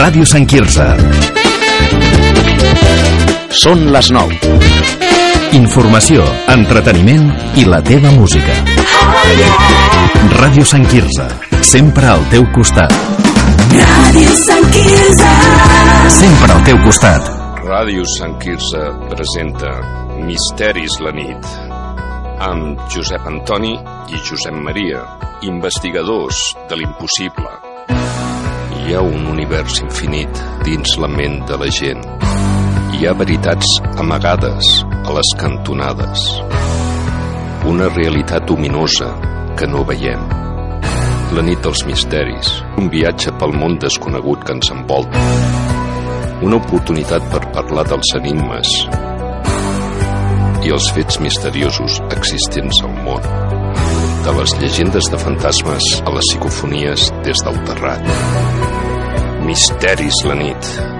Ràdio Sant Quirze. Són les 9. Informació, entreteniment i la teva música. Ràdio Sant Quirze, sempre al teu costat. Ràdio Sant Quirze, sempre al teu costat. Ràdio Sant Quirze presenta Misteris la nit, amb Josep Antoni i Josep Maria, investigadors de l'impossible. Hi ha un univers infinit dins la ment de la gent. Hi ha veritats amagades a les cantonades. Una realitat ominosa que no veiem. La nit dels misteris, un viatge pel món desconegut que ens envolta. Una oportunitat per parlar dels enigmes i els fets misteriosos existents al món. De les llegendes de fantasmes a les psicofonies des del terrat. Misteris la nit.